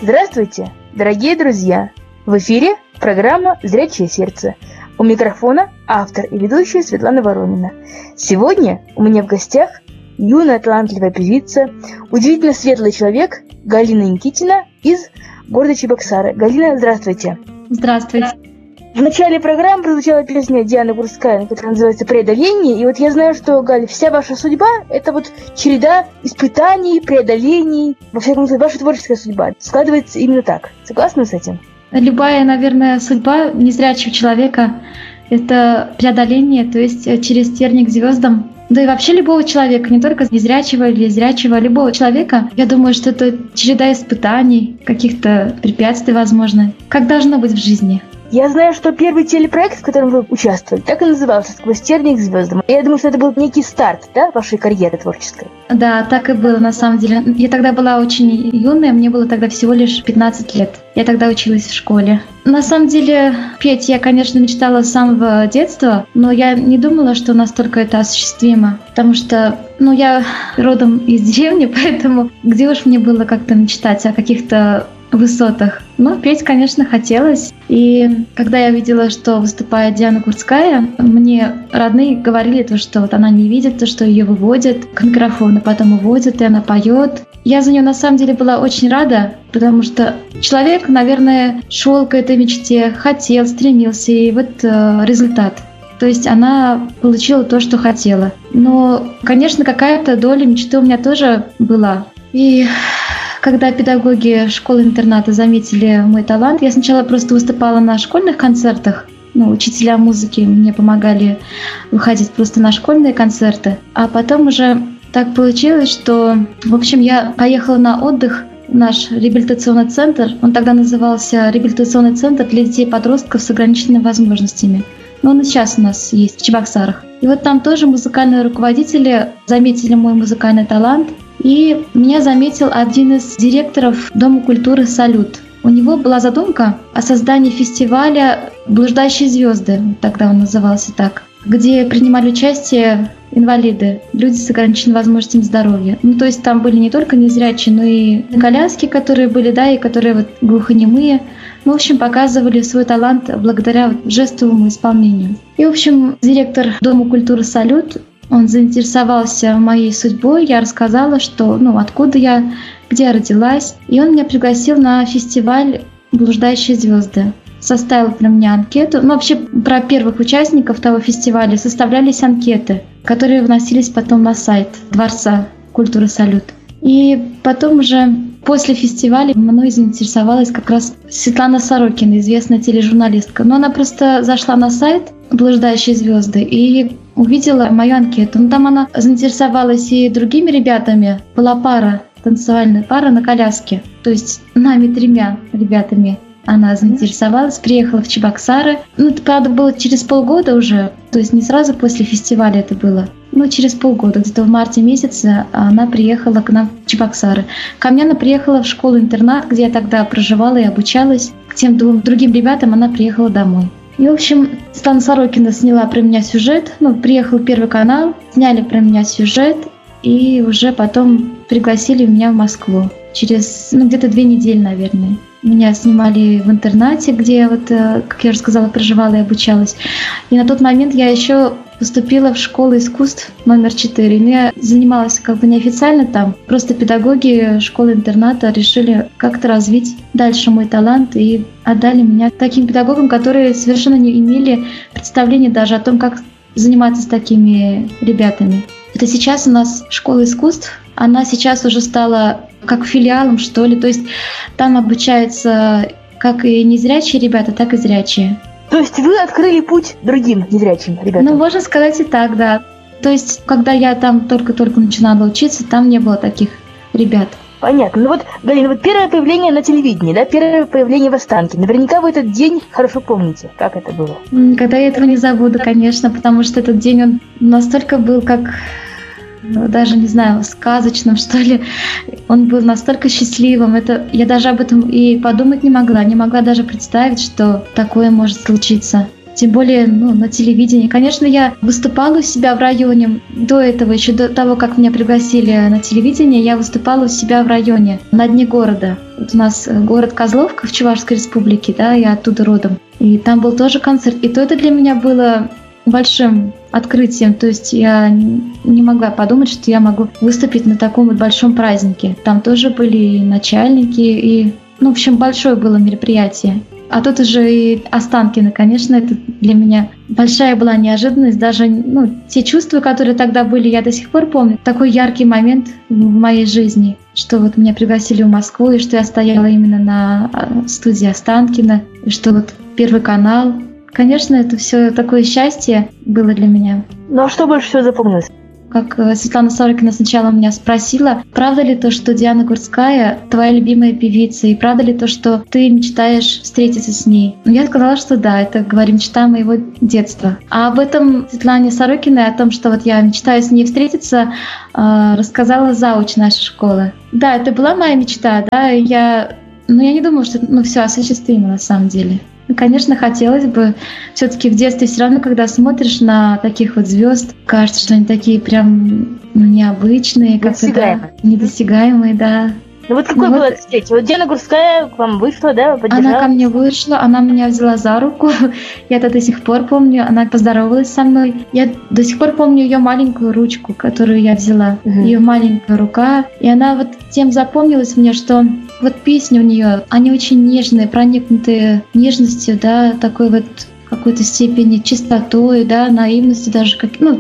Здравствуйте, дорогие друзья! В эфире программа «Зрячее сердце». У микрофона автор и ведущая Светлана Воронина. Сегодня у меня в гостях юная талантливая певица, удивительно светлый человек Галина Никитина из города Чебоксары. Галина, здравствуйте! Здравствуйте! В начале программы прозвучала песня Дианы Гурцкая, которая называется «Преодоление». И вот я знаю, что, Галь, вся ваша судьба – это вот череда испытаний, преодолений. Во всяком случае, ваша творческая судьба складывается именно так. Согласны с этим? Любая, наверное, судьба незрячего человека – это преодоление, то есть через тернии к звездам. Да и вообще любого человека, не только незрячего или зрячего, любого человека, я думаю, что это череда испытаний, каких-то препятствий, возможно, как должно быть в жизни. Я знаю, что первый телепроект, в котором вы участвовали, так и назывался «Сквозь тернии к звездам». И я думаю, что это был некий старт, да, вашей карьеры творческой. Да, так и было на самом деле. Я тогда была очень юная, мне было тогда всего лишь 15 лет. Я тогда училась в школе. На самом деле, петь я, конечно, мечтала с самого детства, но я не думала, что настолько это осуществимо. Потому что, я родом из деревни, поэтому где уж мне было как-то мечтать о каких-то высотах. Но петь, конечно, хотелось. И когда я видела, что выступает Диана Гурцкая, мне родные говорили то, что вот она не видит, то, что ее выводят к микрофону, потом уводят, и она поет. Я за нее на самом деле была очень рада, потому что человек, наверное, шел к этой мечте, хотел, стремился, и вот результат. То есть она получила то, что хотела. Но, конечно, какая-то доля мечты у меня тоже была. И когда педагоги школы-интерната заметили мой талант, я сначала просто выступала на школьных концертах. Учителя музыки мне помогали выходить просто на школьные концерты. А потом уже так получилось, что, в общем, я поехала на отдых в наш реабилитационный центр. Он тогда назывался «Реабилитационный центр для детей и подростков с ограниченными возможностями». Но он и сейчас у нас есть в Чебоксарах. И вот там тоже музыкальные руководители заметили мой музыкальный талант. И меня заметил один из директоров Дома культуры «Салют». У него была задумка о создании фестиваля «Блуждающие звезды», тогда он назывался так, где принимали участие инвалиды, люди с ограниченными возможностями здоровья. То есть там были не только незрячие, но и коляски, которые были, да, и которые вот глухонемые. В общем, показывали свой талант благодаря жестовому исполнению. И, в общем, директор Дома культуры «Салют», он заинтересовался моей судьбой, я рассказала, что, откуда я, где я родилась. И он меня пригласил на фестиваль «Блуждающие звезды». Составил для меня анкету. Вообще про первых участников того фестиваля составлялись анкеты, которые вносились потом на сайт Дворца культуры «Салют». И потом уже после фестиваля мной заинтересовалась как раз Светлана Сорокина, известная тележурналистка. Но она просто зашла на сайт «Блуждающие звезды» и увидела мою анкету. Там она заинтересовалась и другими ребятами. Была пара, танцевальная пара на коляске. То есть нами 3 ребятами она заинтересовалась, приехала в Чебоксары. Это, правда, было через полгода уже. То есть не сразу после фестиваля это было. Через полгода, где-то в марте месяце, она приехала к нам в Чебоксары. Ко мне она приехала в школу-интернат, где я тогда проживала и обучалась. К тем 2 другим ребятам она приехала домой. И, в общем, Светлана Сорокина сняла про меня сюжет. Приехал Первый канал, сняли про меня сюжет. И уже потом пригласили меня в Москву. Через где-то 2 недели, наверное. Меня снимали в интернате, где я, как я уже сказала, проживала и обучалась. И на тот момент я еще поступила в школу искусств номер 4. Но я занималась неофициально там. Просто педагоги школы-интерната решили как-то развить дальше мой талант и отдали меня таким педагогам, которые совершенно не имели представления даже о том, как заниматься с такими ребятами. Это сейчас у нас школа искусств. Она сейчас уже стала как филиалом, что ли. То есть там обучаются как и незрячие ребята, так и зрячие. То есть вы открыли путь другим незрячим ребятам? Можно сказать и так, да. То есть, когда я там только-только начинала учиться, там не было таких ребят. Понятно. Галина, первое появление на телевидении, да, первое появление в Останкино. Наверняка вы этот день хорошо помните, как это было. Никогда я этого не забуду, конечно, потому что этот день, он настолько был как, даже не знаю, сказочным, что ли. Он был настолько счастливым. Я даже об этом и подумать не могла даже представить, что такое может случиться. тем более на телевидении. Конечно, я выступала у себя в районе. До этого, еще до того, как меня пригласили на телевидение, я выступала у себя в районе, на дне города. Вот у нас город Козловка в Чувашской республике, да, я оттуда родом. И там был тоже концерт. И то это для меня было большим открытием. То есть я не могла подумать, что я могу выступить на таком вот большом празднике. Там тоже были и начальники, и, в общем, большое было мероприятие. А тут уже и Останкино, конечно, это для меня большая была неожиданность. Даже те чувства, которые тогда были, я до сих пор помню. Такой яркий момент в моей жизни, что вот меня пригласили в Москву, и что я стояла именно на студии Останкино, и что вот Первый канал. Конечно, это все такое счастье было для меня. Ну а что больше всего запомнилось? Как Светлана Сорокина сначала меня спросила, правда ли то, что Диана Гурцкая твоя любимая певица, и правда ли то, что ты мечтаешь встретиться с ней? Я сказала, что да, это, говорю, мечта моего детства. А об этом Светлане Сорокиной, о том, что вот я мечтаю с ней встретиться, рассказала зауч нашей школы. Да, это была моя мечта, да, я не думала, что все осуществимо на самом деле. Конечно, хотелось бы. Все-таки в детстве все равно, когда смотришь на таких вот звезд, кажется, что они такие прям необычные, как-то недосягаемые, да. Ну вот какой была встреча? Вот Диана Гурцкая к вам вышла, да, поддержала? Она ко мне вышла, она меня взяла за руку. Я это до сих пор помню. Она поздоровалась со мной. Я до сих пор помню ее маленькую ручку, которую я взяла. Ее маленькая рука. И она вот тем запомнилась мне, что вот песни у нее, они очень нежные, проникнутые нежностью, да, такой вот какой-то степени чистотой, да, наивностью даже,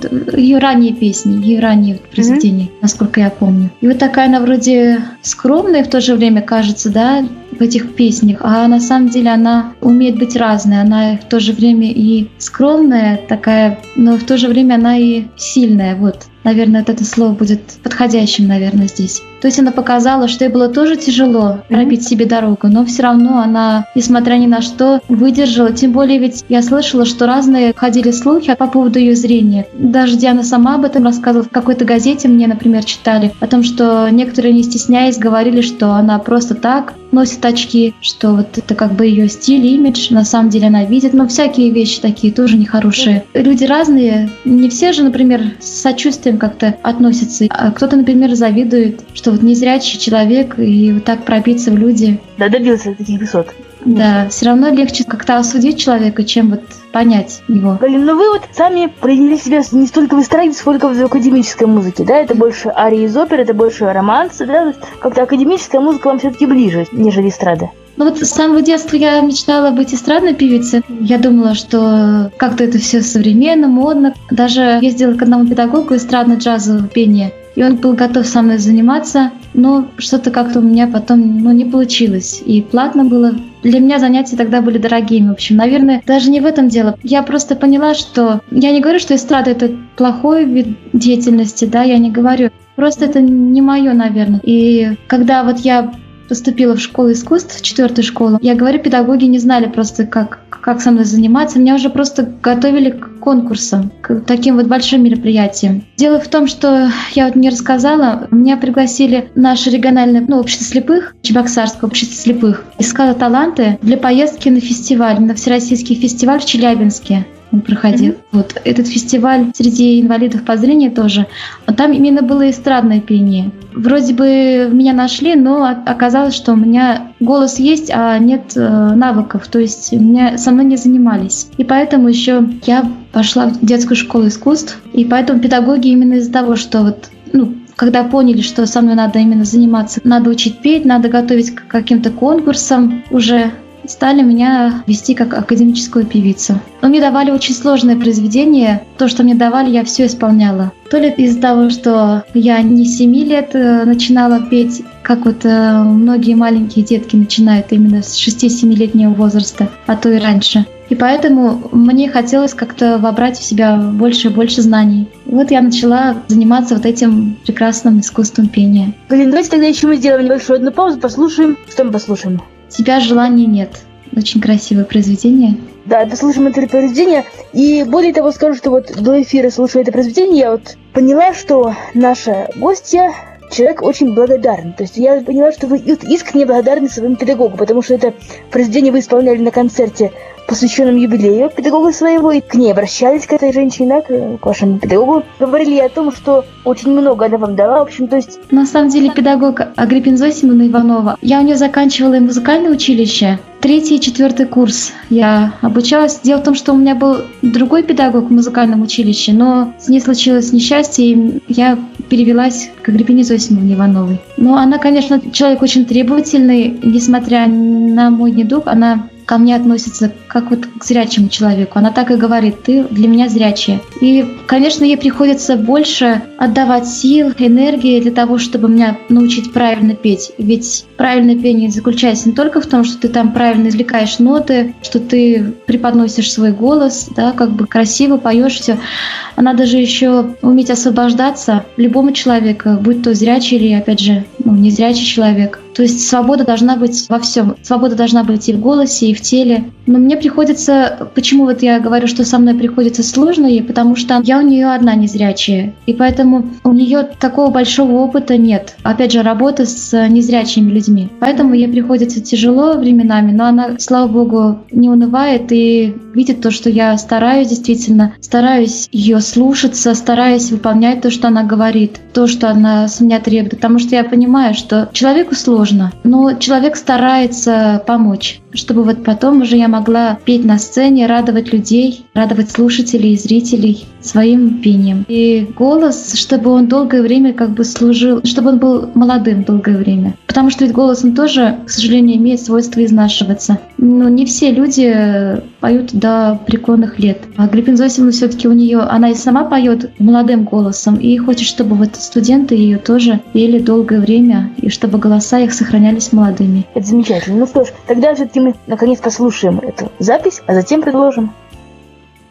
ее ранние песни, ее ранние произведения, насколько я помню. И вот такая она вроде скромная в то же время кажется, да, в этих песнях, а на самом деле она умеет быть разной, она в то же время и скромная такая, но в то же время она и сильная, вот. Наверное, это слово будет подходящим, наверное, здесь. То есть она показала, что ей было тоже тяжело пробить себе дорогу, но все равно она, несмотря ни на что, выдержала. Тем более ведь я слышала, что разные ходили слухи по поводу ее зрения. Даже Диана сама об этом рассказывала. В какой-то газете мне, например, читали о том, что некоторые, не стесняясь, говорили, что она просто так носит очки, что вот это как бы ее стиль, имидж, на самом деле она видит, но всякие вещи такие тоже нехорошие. Люди разные, не все же, например, с сочувствием как-то относятся, а кто-то, например, завидует, что вот незрячий человек и вот так пробиться в люди. Да, добился таких высот. Да, все равно легче как-то осудить человека, чем вот понять его. Галин, ну вы вот сами проявили себя не столько в эстраде, сколько в академической музыке, да? Это больше арии из оперы, это больше романсы, да? Как-то академическая музыка вам все-таки ближе, нежели эстрада. Ну вот с самого детства я мечтала быть эстрадной певицей. Я думала, что как-то это все современно, модно. Даже ездила к одному педагогу эстрадно-джазового пения, и он был готов со мной заниматься, но что-то как-то у меня потом не получилось. И платно было. Для меня занятия тогда были дорогими. В общем, наверное, даже не в этом дело. Я просто поняла, что... Я не говорю, что эстрада — это плохой вид деятельности, да, я не говорю. Просто это не мое, наверное. И когда вот я поступила в школу искусств, в 4-ю школу, я говорю, педагоги не знали просто, как со мной заниматься. Меня уже просто готовили к конкурсам, к таким вот большим мероприятиям. Дело в том, что я вот не рассказала, меня пригласили в наше региональное общество слепых, Чебоксарское общество слепых, искало таланты для поездки на фестиваль, на всероссийский фестиваль в Челябинске. Он проходил. Вот этот фестиваль среди инвалидов по зрению тоже. Там именно было эстрадное пение. Вроде бы меня нашли, но оказалось, что у меня голос есть, а нет навыков. То есть со мной не занимались. И поэтому еще я пошла в детскую школу искусств. И поэтому педагоги именно из-за того, что когда поняли, что со мной надо именно заниматься, надо учить петь, надо готовить к каким-то конкурсам уже, стали меня вести как академическую певицу. Но мне давали очень сложные произведения. То, что мне давали, я все исполняла. То ли из-за того, что я не с 7 лет начинала петь, как вот многие маленькие детки начинают именно с 6-7-летнего возраста, а то и раньше. И поэтому мне хотелось как-то вобрать в себя больше и больше знаний. И вот я начала заниматься вот этим прекрасным искусством пения. Галина, давайте тогда еще мы сделаем небольшую одну паузу, послушаем. Что мы послушаем? «Тебя желания нет». Очень красивое произведение. Да, послушаем это произведение. И более того, скажу, что вот до эфира, слушая это произведение, я вот поняла, что наша гостья человек очень благодарный. То есть я поняла, что вы искренне благодарны своему педагогу, потому что это произведение вы исполняли на концерте посвященном юбилею педагога своего, и к ней обращались, к этой женщине, к вашему педагогу, говорили о том, что очень много она вам дала, в общем, то есть... На самом деле педагог Агриппина Зосимовна Иванова, я у нее заканчивала и музыкальное училище, 3-й и 4-й курс я обучалась. Дело в том, что у меня был другой педагог в музыкальном училище, но с ней случилось несчастье, и я перевелась к Агриппине Зосимовне Ивановой. Но она, конечно, человек очень требовательный, несмотря на мой недуг, она ко мне относится как вот к зрячему человеку. Она так и говорит: ты для меня зрячая. И, конечно, ей приходится больше отдавать сил, энергии для того, чтобы меня научить правильно петь. Ведь правильное пение заключается не только в том, что ты там правильно извлекаешь ноты, что ты преподносишь свой голос, да, как бы красиво поешь все. А надо же еще уметь освобождаться любому человеку, будь то зрячий или, опять же, незрячий человек. То есть свобода должна быть во всем. Свобода должна быть и в голосе, и в теле. Но мне приходится... Почему вот я говорю, что со мной приходится сложно ей? Потому что я у нее одна незрячая. И поэтому у нее такого большого опыта нет. Опять же, работа с незрячими людьми. Поэтому ей приходится тяжело временами, но она, слава богу, не унывает и видит то, что я стараюсь действительно. Стараюсь ее слушаться, стараюсь выполнять то, что она говорит, то, что она с меня требует. Потому что я понимаю, что человеку сложно, но человек старается помочь, чтобы вот потом уже я могла петь на сцене, радовать людей, радовать слушателей и зрителей своим пением. И голос, чтобы он долгое время как бы служил, чтобы он был молодым долгое время. Потому что ведь голос, он тоже, к сожалению, имеет свойство изнашиваться. Но не все люди поют до преклонных лет. А Агриппина Зосимовна все-таки она и сама поет молодым голосом, и хочет, чтобы вот студенты ее тоже пели долгое время, и чтобы голоса их сохранялись молодыми. Это замечательно. Ну что ж, тогда все-таки мы наконец послушаем эту запись, а затем предложим.